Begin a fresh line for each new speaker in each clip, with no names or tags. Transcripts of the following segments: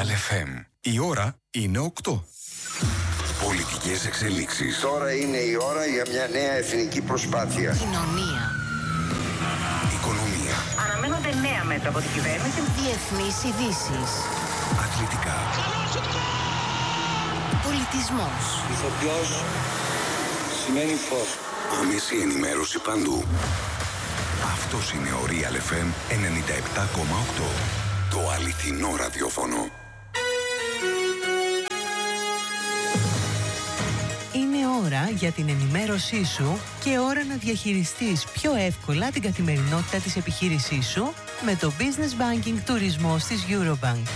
Real FM. Η ώρα είναι 8. Πολιτικές εξελίξεις.
Τώρα είναι η ώρα για μια νέα εθνική προσπάθεια.
Κοινωνία.
Οικονομία.
Αναμένονται νέα μέτρα από την κυβέρνηση.
Διεθνείς ειδήσεις.
Αθλητικά.
Πολιτισμός.
Ηθοποιός σημαίνει φως.
Άμεση ενημέρωση παντού. Αυτός είναι ο Real FM 97,8. Το αληθινό ραδιόφωνο.
Είναι ώρα για την ενημέρωσή σου και ώρα να διαχειριστείς πιο εύκολα την καθημερινότητα της επιχείρησής σου με το Business Banking Τουρισμός της Eurobank.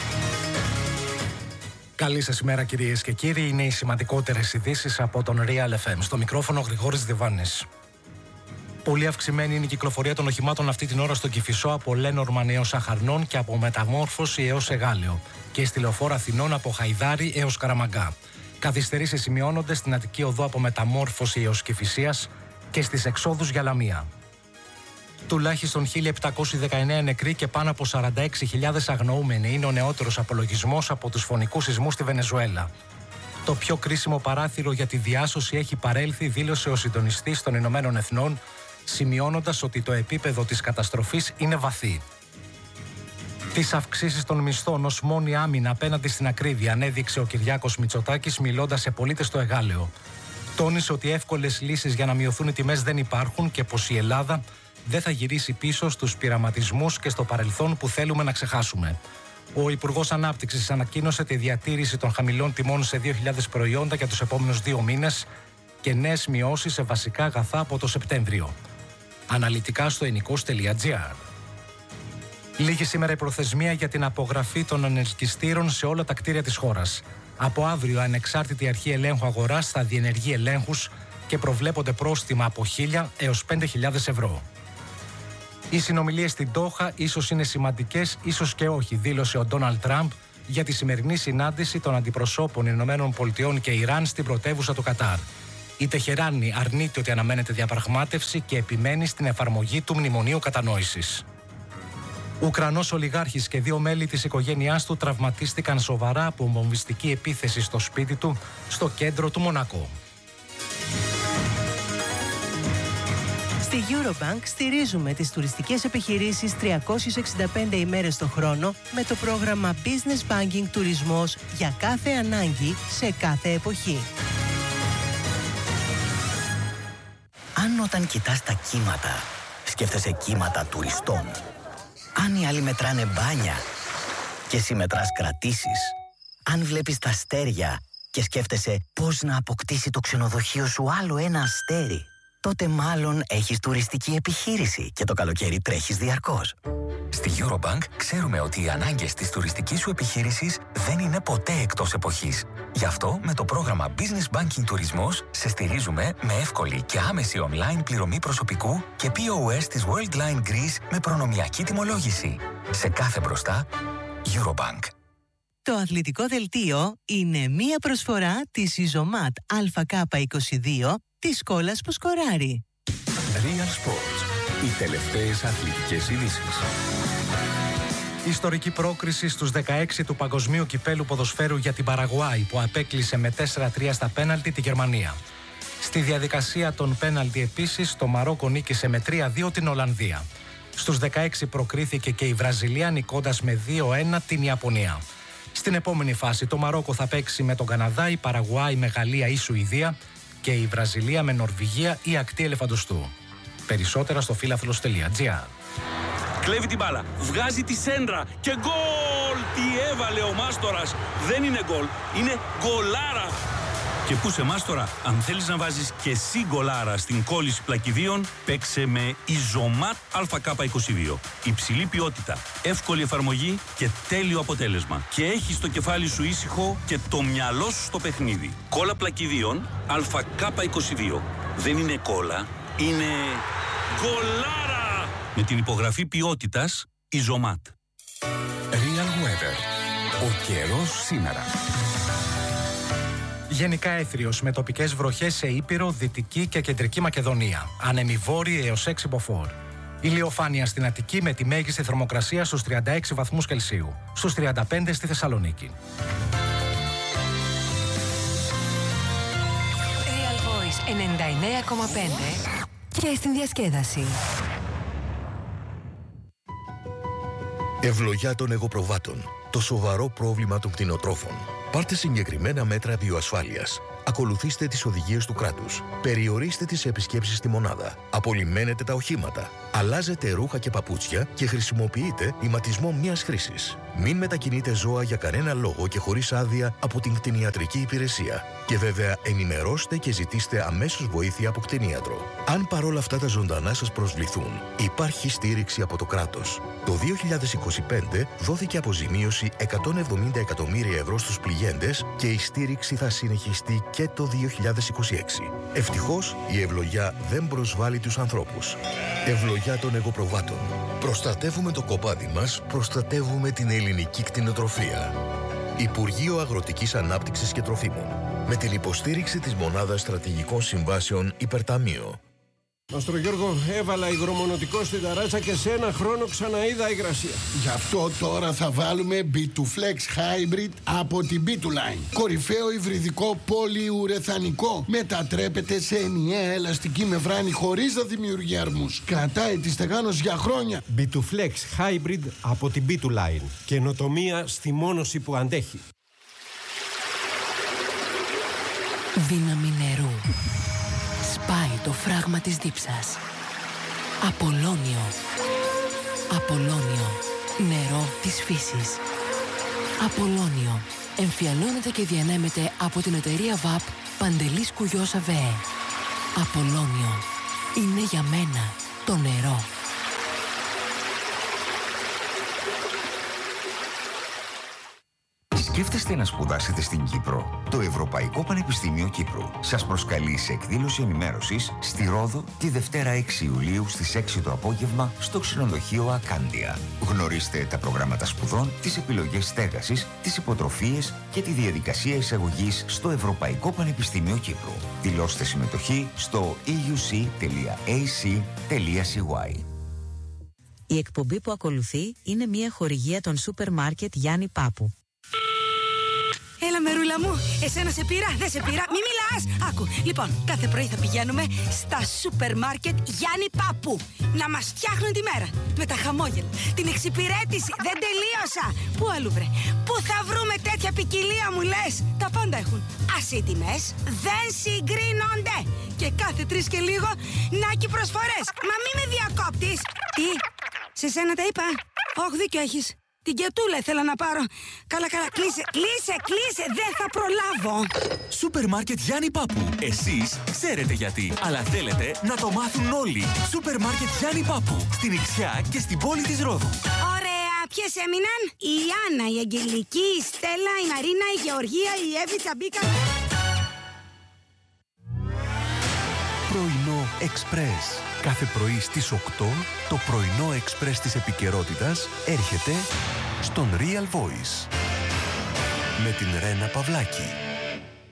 Καλή σας ημέρα κυρίες και κύριοι, είναι οι σημαντικότερες ειδήσεις από τον Real FM. Στο μικρόφωνο Γρηγόρης Διβάνης. Πολύ αυξημένη είναι η κυκλοφορία των οχημάτων αυτή την ώρα στο Κηφισό από Λένορμαν έως Αχαρνών και από Μεταμόρφωση έως Εγάλεο και στη Λεωφόρο Αθηνών από Χαϊδάρι έως Καραμαγκά. Καθυστερήσεις σημειώνονται στην Αττική Οδό από Μεταμόρφωση έως Κηφισίας και στις εξόδους για Λαμία. Τουλάχιστον 1.719 νεκροί και πάνω από 46.000 αγνοούμενοι είναι ο νεότερος απολογισμός από τους φωνικούς σεισμούς στη Βενεζουέλα. Το πιο κρίσιμο παράθυρο για τη διάσωση έχει παρέλθει, δήλωσε ο συντονιστής των Ηνωμένων Εθνών, σημειώνοντας ότι το επίπεδο της καταστροφής είναι βαθύ. Τις αυξήσεις των μισθών ως μόνη άμυνα απέναντι στην ακρίβεια ανέδειξε ο Κυριάκος Μητσοτάκης μιλώντας σε πολίτες στο Εγάλεο. Τόνισε ότι εύκολες λύσεις για να μειωθούν οι τιμές δεν υπάρχουν και πως η Ελλάδα δεν θα γυρίσει πίσω στους πειραματισμούς και στο παρελθόν που θέλουμε να ξεχάσουμε. Ο Υπουργός Ανάπτυξης ανακοίνωσε τη διατήρηση των χαμηλών τιμών σε 2.000 προϊόντα για τους επόμενους 2 μήνες και νέες μειώσεις σε βασικά αγαθά από το Σεπτέμβριο. Αναλυτικά στο enikos.gr. Λίγη σήμερα η προθεσμία για την απογραφή των ανελκυστήρων σε όλα τα κτίρια της χώρας. Από αύριο, ανεξάρτητη αρχή ελέγχου αγοράς θα διενεργεί ελέγχους και προβλέπονται πρόστιμα από 1.000 έως 5.000 ευρώ. Οι συνομιλίες στην Ντόχα ίσως είναι σημαντικές, ίσως και όχι, δήλωσε ο Ντόναλντ Τραμπ για τη σημερινή συνάντηση των αντιπροσώπων Ηνωμένων Πολιτειών και Ιράν στην πρωτεύουσα του Κατάρ. Η Τεχεράνη αρνείται ότι αναμένεται διαπραγμάτευση και επιμένει στην εφαρμογή του Μνημονίου Κατανόησης. Ουκρανός ολιγάρχης και 2 μέλη της οικογένειάς του τραυματίστηκαν σοβαρά από βομβιστική επίθεση στο σπίτι του στο κέντρο του Μονακό.
Στη Eurobank στηρίζουμε τις τουριστικές επιχειρήσεις 365 ημέρες το χρόνο με το πρόγραμμα Business Banking Τουρισμός για κάθε ανάγκη σε κάθε εποχή.
Αν όταν κοιτάς τα κύματα, σκέφτεσαι κύματα τουριστών. Αν οι άλλοι μετράνε μπάνια και εσύ μετράς κρατήσεις. Αν βλέπεις τα αστέρια και σκέφτεσαι πώς να αποκτήσει το ξενοδοχείο σου άλλο ένα αστέρι, τότε μάλλον έχεις τουριστική επιχείρηση και το καλοκαίρι τρέχεις διαρκώς.
Στη Eurobank ξέρουμε ότι οι ανάγκες της τουριστικής σου επιχείρησης δεν είναι ποτέ εκτός εποχής. Γι' αυτό με το πρόγραμμα Business Banking Τουρισμός σε στηρίζουμε με εύκολη και άμεση online πληρωμή προσωπικού και POS της Worldline Greece με προνομιακή τιμολόγηση. Σε κάθε μπροστά, Eurobank.
Το αθλητικό δελτίο είναι μία προσφορά της Isomat ΑΚ22 της κόλλας που σκοράρει.
Real Sports. Οι τελευταίες αθλητικές ειδήσεις.
Ιστορική πρόκριση στους 16 του Παγκοσμίου Κυπέλου Ποδοσφαίρου για την Παραγουάη που απέκλεισε με 4-3 στα πέναλτι τη Γερμανία. Στη διαδικασία των πέναλτι επίσης το Μαρόκο νίκησε με 3-2 την Ολλανδία. Στους 16 προκρίθηκε και η Βραζιλία νικώντας με 2-1 την Ιαπωνία. Στην επόμενη φάση το Μαρόκο θα παίξει με τον Καναδά, η Παραγουάη με Γαλλία ή Σουηδία και η Βραζιλία με Νορβηγία ή Ακτή Ελεφαντοστού. Περισσότερα στο φίλαθλος.gr.
Κλέβει την μπάλα, βγάζει τη σέντρα και γκολ! Τι έβαλε ο Μάστορας! Δεν είναι γκολ, είναι γκολάρα! Και πού σε Μάστορα, αν θέλεις να βάζεις και εσύ γκολάρα στην κόλληση πλακιδίων, παίξε με Isomat ΑΚ22. Υψηλή ποιότητα, εύκολη εφαρμογή και τέλειο αποτέλεσμα. Και έχεις το κεφάλι σου ήσυχο και το μυαλό σου στο παιχνίδι. Κόλλα πλακιδίων ΑΚ22. Δεν είναι κόλλα, είναι γκολάρα! Με την υπογραφή ποιότητας Isomat.
Real Weather. Ο καιρός σήμερα.
Γενικά έθριος με τοπικές βροχές σε Ήπειρο, Δυτική και Κεντρική Μακεδονία. Άνεμοι βόρειοι έως 6 μποφόρ. Ηλιοφάνεια στην Αττική με τη μέγιστη θερμοκρασία στους 36 βαθμούς Κελσίου. Στους 35 στη Θεσσαλονίκη.
Real Voice 99,5 και στην διασκέδαση.
Ευλογιά των εγωπροβάτων. Το σοβαρό πρόβλημα των κτηνοτρόφων. Πάρτε συγκεκριμένα μέτρα βιοασφάλειας. Ακολουθήστε τις οδηγίες του κράτους. Περιορίστε τις επισκέψεις στη μονάδα. Απολυμμένετε τα οχήματα. Αλλάζετε ρούχα και παπούτσια και χρησιμοποιείτε ηματισμό μιας χρήσης. Μην μετακινείτε ζώα για κανένα λόγο και χωρίς άδεια από την κτηνιατρική υπηρεσία. Και βέβαια ενημερώστε και ζητήστε αμέσως βοήθεια από κτηνίατρο. Αν παρόλα αυτά τα ζωντανά σας προσβληθούν, υπάρχει στήριξη από το κράτος. Το 2025 δόθηκε αποζημίωση 170 εκατομμύρια ευρώ στους πληγέντες και η στήριξη θα συνεχιστεί και το 2026. Ευτυχώς η ευλογιά δεν προσβάλλει τους ανθρώπους. Ευλογιά των εγωπροβάτων. Προστατεύουμε το κοπάδι μας, προστατεύουμε την ελληνική κτηνοτροφία. Υπουργείο Αγροτικής Ανάπτυξης και Τροφίμων. Με την υποστήριξη της Μονάδας Στρατηγικών Συμβάσεων Υπερταμείο.
Μαστρο Γιώργο, έβαλα υγρομονωτικό στην ταράτσα και σε ένα χρόνο ξαναείδα υγρασία.
Γι' αυτό τώρα θα βάλουμε B2Flex Hybrid από την B2Line. Κορυφαίο υβριδικό πολυουρεθανικό. Μετατρέπεται σε ενιαία ελαστική μεμβράνη χωρίς να δημιουργεί αρμούς. Κρατάει τη στεγάνωση για χρόνια.
B2Flex Hybrid από την B2Line. Καινοτομία στη μόνωση που αντέχει.
Δύναμη νερού. Σπάει το φράγμα της δίψας. Απολώνιο. Απολώνιο. Νερό της φύσης. Απολώνιο. Εμφιαλώνεται και διανέμεται από την εταιρεία ΒΑΠ Παντελής Κουγιός ΑΒΕ. Απολώνιο. Είναι για μένα το νερό.
Σκέφτεστε να σπουδάσετε στην Κύπρο? Το Ευρωπαϊκό Πανεπιστήμιο Κύπρου σας προσκαλεί σε εκδήλωση ενημέρωσης στη Ρόδο τη Δευτέρα 6 Ιουλίου στις 6 το απόγευμα στο ξενοδοχείο Ακάντια. Γνωρίστε τα προγράμματα σπουδών, τις επιλογές στέγασης, τις υποτροφίες και τη διαδικασία εισαγωγής στο Ευρωπαϊκό Πανεπιστήμιο Κύπρου. Δηλώστε συμμετοχή στο euc.ac.cy.
Η εκπομπή που ακολουθεί είναι μια χορηγία των σούπερ μάρκετ Γιάννη Πάπου.
Έλα μερούλα μου, εσένα σε πήρα, δεν σε πήρα, μη μιλάς. Άκου, λοιπόν, κάθε πρωί θα πηγαίνουμε στα σούπερ μάρκετ Γιάννη Πάπου να μας φτιάχνουν τη μέρα. Με τα χαμόγελα, την εξυπηρέτηση, δεν τελείωσα. Πού αλλού βρε, πού θα βρούμε τέτοια ποικιλία μου λες? Τα πάντα έχουν. Ας οι τιμές δεν συγκρίνονται. Και κάθε 3 και λίγο, νάκι προσφορές. Μα μη με διακόπτεις. Τι, σε σένα τα είπα? Όχι, δίκιο έχεις. Την κετούλα ήθελα να πάρω. Καλά, κλείσε, δεν θα προλάβω.
Σούπερ μάρκετ Γιάννη Πάπου. Εσείς ξέρετε γιατί, αλλά θέλετε να το μάθουν όλοι. Σούπερ μάρκετ Γιάννη Πάπου. Στην Ιξιά και στην πόλη της Ρόδου.
Ωραία, ποιες έμειναν? Η Άννα, η Αγγελική, η Στέλλα, η Μαρίνα, η Γεωργία, η Εύη, Τσαμπίκα.
Πρωινό Express. Κάθε πρωί στις 8 το πρωινό Express της επικαιρότητας έρχεται στον Real Voice. Με την Ρένα Παυλάκη.